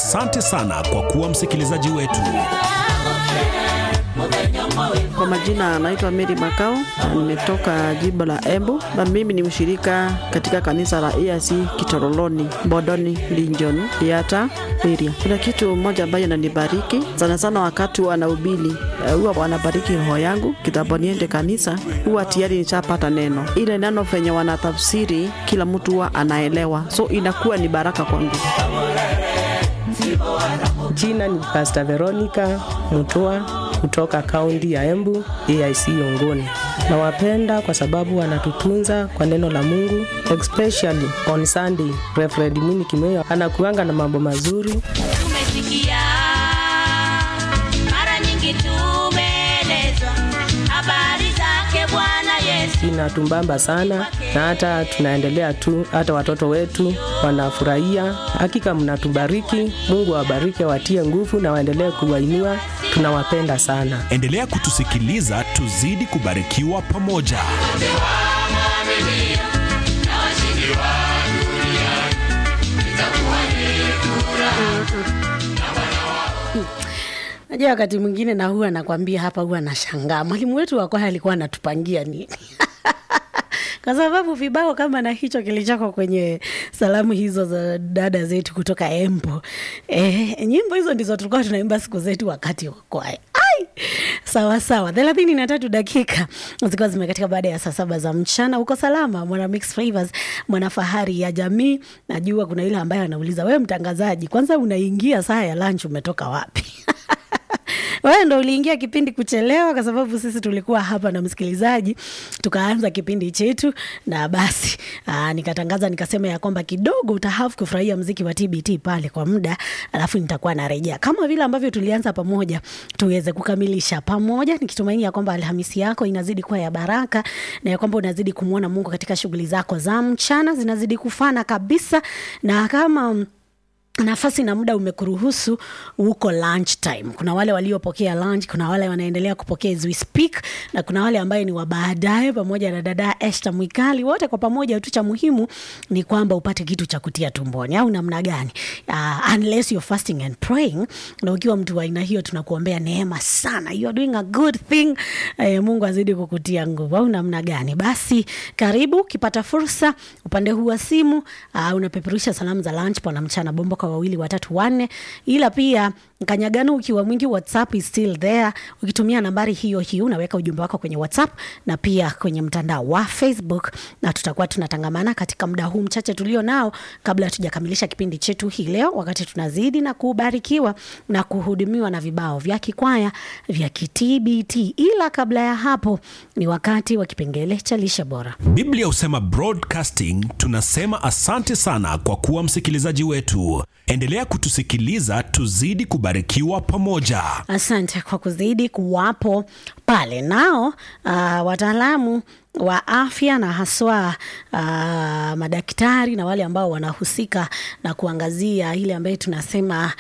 asante sana kwa kuwa msikilizaji wetu. Kwa majina naitwa Mary Makao, nimetoka jimbo la Embu na mimi ni mshirika katika kanisa la EAC Kitoroloni, Bodoni, Linjon, Yata area. Kuna kitu moja ambayo inanibariki sana sana wakati wanahubiri, huwa wanabariki roho yangu. Kitambo niende kanisa, huwa tayari nishapata neno. Ile neno venye wanatafsiri kila mtu huwa anaelewa, so inakuwa ni baraka kwangu. Jina ni Pastor Veronica Mutua kutoka kaunti ya Embu, EAC Yongoni. Nawapenda kwa sababu wanatutunza kwa neno la Mungu, especially on Sunday. Reverend Mini Kimeo anakuanga na mambo mazuri. Tumesikia mara nyingi, tumeelezwa habari zake Bwana Yesu. Inatumbamba sana na hata tunaendelea tu, hata watoto wetu wanafurahia. Hakika mnatubariki. Mungu awabariki, watie nguvu na waendelee kuwainua. Tunawapenda sana. Endelea kutusikiliza, tuzidi kubarikiwa pamoja. Najua wakati mwingine na huwa nakwambia hapa, huwa nashangaa mwalimu wetu wako alikuwa anatupangia nini. Kwa sababu vibao kama na hicho kilichoko kwenye salamu hizo za dada zetu kutoka Embu. Nyimbo hizo ndizo tulikuwa tunaimba siku zetu wakati wa kwaya. Sawa sawa. 33 dakika zilikuwa zimekatika baada ya saa 7 za mchana. Uko salama mwana Mix Flavors, mwana fahari ya jamii. Najua kuna yule ambaye anauliza, wewe mtangazaji, kwanza unaingia saa ya lunch umetoka wapi? Wewe ndio uliingia kipindi kuchelewa, kwa sababu sisi tulikuwa hapa na msikilizaji tukaanza kipindi chetu, na basi nikatangaza nikasema ya kwamba kidogo utahafu kufurahia muziki wa TBT pale kwa muda, alafu nitakuwa narejea kama vile ambavyo tulianza pamoja tuweze kukamilisha pamoja, nikitumaini ya kwamba Alhamisi yako inazidi kuwa ya baraka na ya kwamba unazidi kumuona Mungu katika shughuli zako za mchana zinazidi kufana kabisa. Na kama nafasi na muda umekuruhusu, uko lunch time. Kuna wale waliopokea lunch, kuna wale wanaendelea kupokea as we speak, na kuna wale ambaye ni wa baadaye pamoja na dada Esther Mwikali. Wote kwa pamoja tu, cha muhimu ni kwamba upate kitu cha kutia tumboni au namna gani. Unless you're fasting and praying, na ukiwa mtu wa aina hiyo tunakuombea neema sana. You are doing a good thing. Mungu azidi kukutia nguvu au namna gani. Basi karibu, kipata fursa upande huu wa simu, unapeperusha salamu za lunch kwa mchana bomba kwa 2 3 4. Ila pia kanyagano ukiwa mwingi, WhatsApp is still there. Ukitumia nambari hiyo hiyo unaweka ujumbe wako kwenye WhatsApp na pia kwenye mtandao wa Facebook, na tutakuwa tunatangamana katika muda huu mchache tulio nao kabla hatujakamilisha kipindi chetu hii leo, wakati tunazidi na kubarikiwa na kuhudumiwa na vibao vya kikwaya vya TBT. Ila kabla ya hapo ni wakati wa kipengele cha lishe bora. Biblia husema broadcasting, tunasema asante sana kwa kuwa msikilizaji wetu. Endelea kutusikiliza, tuzidi kubarikiwa pamoja. Asante kwa kuzidi kuwapo pale. Nao wataalamu wa afya na haswa madaktari na wale ambao wanahusika na kuangazia ile ambayo tunasema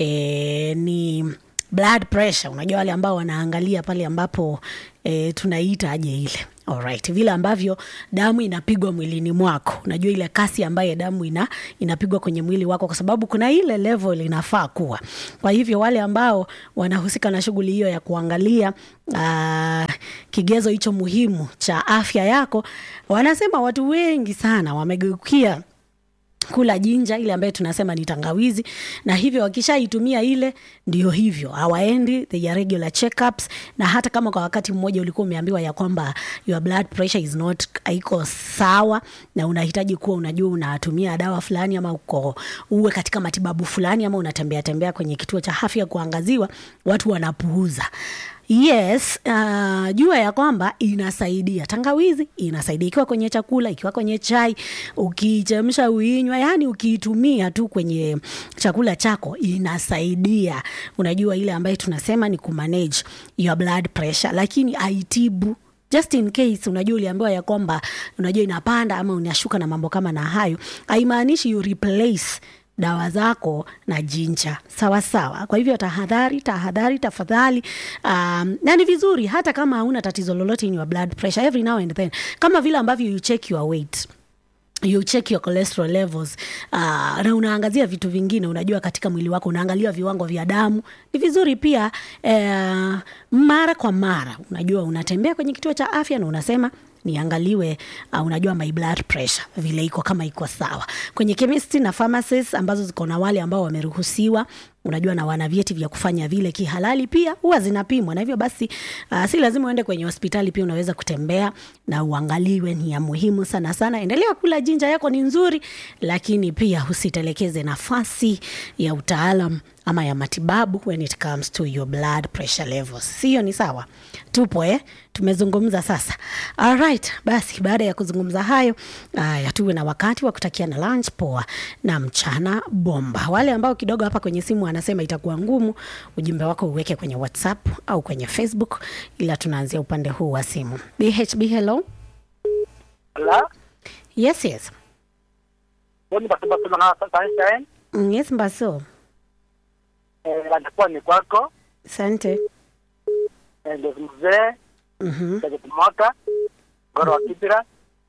ni blood pressure. Unajua wale ambao wanaangalia pale ambapo tunaita aje ile, alright, vile ambavyo damu inapigwa mwilini mwako. Unajua ile kasi ambayo damu inapigwa kwenye mwili wako, kwa sababu kuna ile level inafaa kuwa. Kwa hivyo wale ambao wanahusika na shughuli hiyo ya kuangalia kigezo hicho muhimu cha afya yako, wanasema watu wengi sana wamegeukia kula jinja ile ambayo tunasema ni tangawizi, na hivyo wakishaitumia ile ndio hivyo hawaendi the regular checkups. Na hata kama kwa wakati mmoja ulikuwa umeambiwa ya kwamba your blood pressure is not haiko sawa na unahitaji kuwa unajua unatumia dawa fulani ama uwe katika matibabu fulani ama unatembea kwenye kituo cha afya kuangaziwa, watu wanapuuza. Yes, jua ya kwamba inasaidia. Tangawizi inasaidia ikiwa kwenye chakula, ikiwa kwenye chai, ukichemsha uinywa, yani ukiitumia tu kwenye chakula chako inasaidia. Unajua ile ambayo tunasema ni kumanage your blood pressure, lakini haitibu. Just in case unajua uliambiwa ya kwamba unajua inapanda ama unashuka na mambo kama na hayo, haimaanishi you replace dawa zako na jinja. Sawa sawa. Kwa hivyo tahadhari tafadhali. Na ni vizuri hata kama hauna tatizo lolote in your blood pressure, every now and then, kama vile ambavyo you check your weight, you check your cholesterol levels, na unaangazia vitu vingine. Unajua katika mwili wako unaangalia viwango vya damu. Ni vizuri pia mara kwa mara unajua unatembea kwenye kituo cha afya na unasema niangaliwe, unajua my blood pressure vile iko, kama iko sawa. Kwenye chemist na pharmacies ambazo ziko na wale ambao wameruhusiwa, unajua na wana vyeti vya kufanya vile kihalali, pia huwa zinapimwa. Na hivyo basi si lazima uende kwenye hospitali, pia unaweza kutembea na uangaliwe. Ni ya muhimu sana sana. Endelea kula, jinja yako ni nzuri, lakini pia usitelekeze nafasi ya utaalam ama ya matibabu when it comes to your blood pressure levels. Sio ni sawa? Tupo tumezungumza sasa. All right, basi baada ya kuzungumza hayo, tuwe na wakati wa kutakia na lunch poa na mchana bomba. Wale ambao kidogo hapa kwenye simu anasema itakuwa ngumu, ujumbe wako uweke kwenye WhatsApp au kwenye Facebook, ila tunaanzia upande huu wa simu. BHB, hello. Hello? Yes. Mbona basaba tuna sunshine? Yes, Mbaso. Nitakuwa ni kwako. Asante. Ndio mzee. Ndio kumaka. Goro wa Kibira.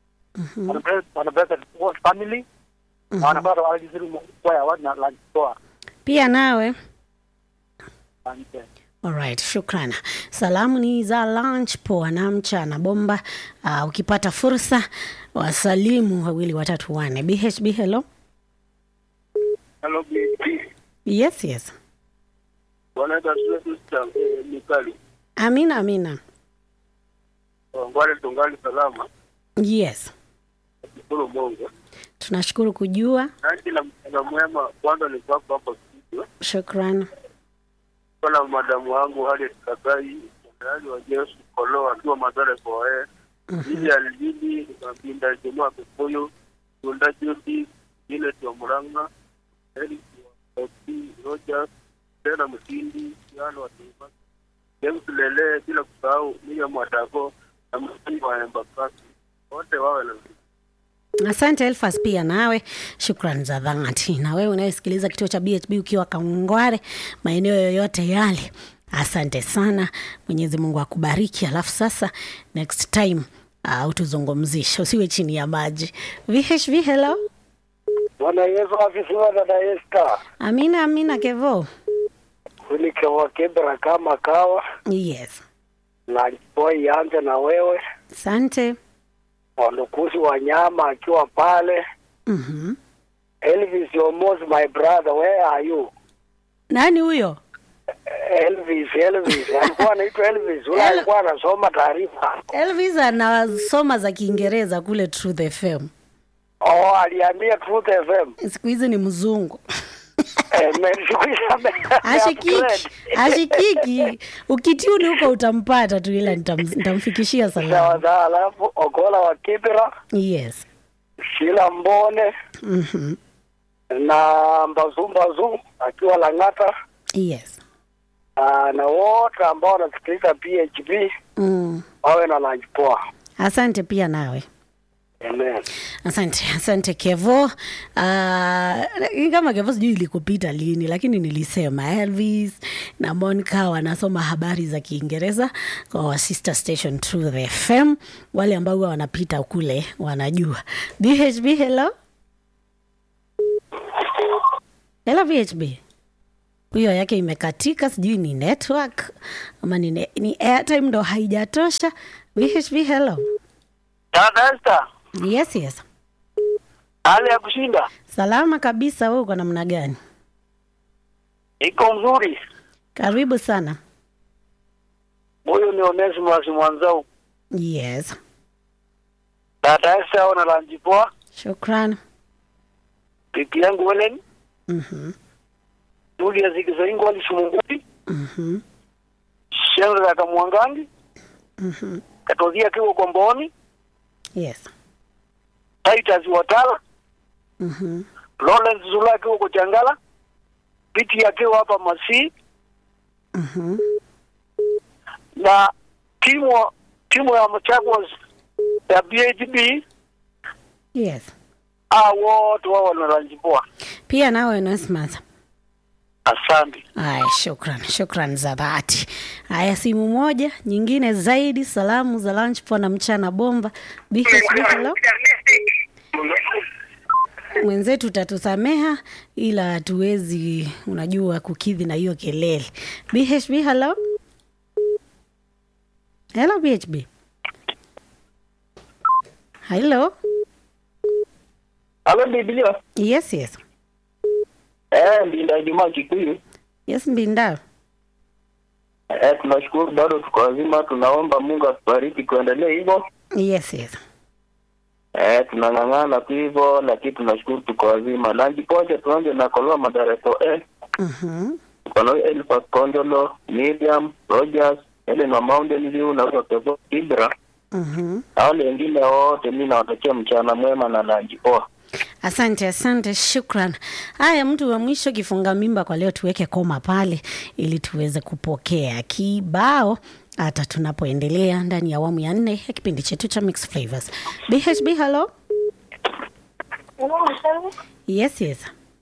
Wanabeza kwa family. Wanabeza walizuru kwa ya wana lunch poa. Pia nawe. Asante. Alright, shukrana. Salamu ni za lunch poa na mchana bomba. Ukipata fursa wasalimu wawili watatu wane. BHB, hello. Hello BHB. Yes. Bwana Yesu Mikali. Amina. Ngwale tungali salama. Yes. Shukuru Mungu. Tunashukuru kujua. Na mwema kwanza ni kwako hapo studio. Shukrani. Kuna madamu wangu hali Kakai, ndani wa Yesu Kolo akiwa madhara kwa yeye. Ili alibidi mbinda jamaa kupoyo, tunda juti ile tu Muranga, Eric Rogers, tena Mtindi, Yano wa Tima. James Lele bila kusahau Mia Mwatako na msingi wa Embakasi. Wote wawe na Asante Elfas, pia nawe shukrani za dhati. Na wewe unayesikiliza kituo cha BHB ukiwa Kangware, maeneo yoyote yale, asante sana. Mwenyezi Mungu akubariki. Alafu sasa next time utuzungumzishe, usiwe chini ya maji. VHV, hello. Bwana Yesu afisiwa dada Esther. Amina Kevo. Ulike wa Kibra kama kawa. Yes. Na boy yanze na wewe. Asante. Wanukuzi wa nyama akiwa pale. Elvis, you're almost my brother. Where are you? Nani huyo? Elvis. Alikuwa anaitwa Elvis. Ule alikuwa anasoma taarifa. Elvis anasoma za Kiingereza kule Truth FM. Aliambia Truth FM. Siku hizi ni mzungu. Ashikiki. Ukitiuni huko utampata tu, ila nitamfikishia salamu. Sawa, alafu Ogola wa Kibira. Yes. Shila Mbone. Na Mbazumbazu akiwa Langata. Yes. Na wote ambao wanasikiliza PHB. Wawe na lunch poa. Asante pia nawe. Amen. Asante Kevo. Kama Kevo sijui ilikupita lini, lakini nilisema Elvis na Monica wanasoma habari za Kiingereza kwa sister station Truth FM. Wale ambao wanapita kule wanajua. BHB, hello. Hello BHB. Huyo yake imekatika, sijui ni network ama ni airtime ndo haijatosha. BHB, hello. Dada Esther. Yes. Hali ya kushinda? Salama kabisa, wewe uko namna gani? Iko nzuri. Karibu sana. Huyu ni Onesimus Mwanzau. Yes. Dada Esther wana lunch poa. Shukrani. Bibi yangu Helen. Julia Zikizaingo alisumungudi. Shenga Kamwangangi. Katozia kiwa Komboni. Yes. Titus Watala. Lawrence Zula kiwa Kuchangala. Biti akiwa hapa Masi. Na timu ya Machakos ya BHB. Yes. Wote wao wanaranjipoa. Pia nawe Onesimus. Asante. Shukran za dhati. Simu moja nyingine zaidi, salamu za lunch po na mchana bomba. BHB, hello. Mwenzetu utatusameha, ila hatuwezi, unajua, kukidhi na hiyo kelele. BHB, hello. Hello BHB. Hello. Halo Biblia. Yes, yes. Mbinda Juma Kikuyu. Yes, Mbinda. Tunashukuru bado tuko wazima, tunaomba Mungu atubariki kuendelea hivyo. Yes, yes. Tunang'ang'ana tu hivyo, lakini tunashukuru tuko wazima. Na jipoje tuanze na Koloa Madareso Kuna Elfas Kondolo, Miriam, Rogers, Helen wa Mountain View na Rotevo Kibra. Wale wengine wote mimi nawatakia mchana mwema na najipoa. Asante, shukran. Haya, mtu wa mwisho kifunga mimba kwa leo, tuweke koma pale ili tuweze kupokea kibao hata tunapoendelea ndani ya awamu ya 4 ya kipindi chetu cha Mixed Flavors. BHB, hello. Hello. Yes, yes.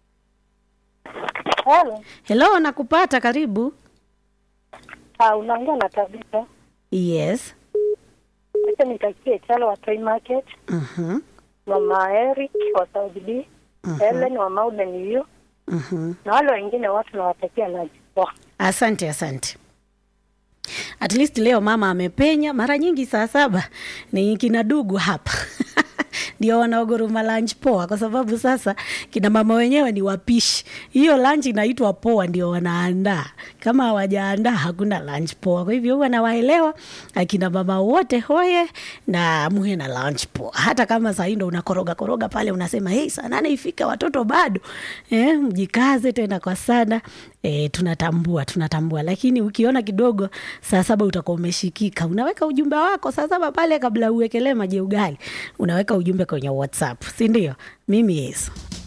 Hello, nakupata, karibu. Unaongea na Tabitha. Yes. Acha nitakie Chalo wa Toy Market. Mama Eric wa Saudi B. Helen wa Mountain View. Na wale wengine watu nawatakia najipoa. Asante. At least leo mama amepenya. Mara nyingi saa 7 ni kina dugu hapa. Ndio wanaogoruma lunch poa, kwa sababu sasa kina mama wenyewe ni wapishi. Hiyo lunch inaitwa poa, ndio wanaandaa. Kama hawajaandaa hakuna lunch poa. Kwa hivyo huwa nawaelewa akina mama wote, hoye na muhe na lunch poa. Hata kama saa ndio unakoroga pale, unasema hey, saa 8 ifika watoto bado. Mjikaze tena kwa sana. Tunatambua. Lakini ukiona kidogo saa 7 utakuwa umeshikika. Unaweka ujumbe wako saa 7 pale kabla uwekelee maji ugali. Unaweka ujumbe kwenye WhatsApp, si ndio? Mimi Yesu.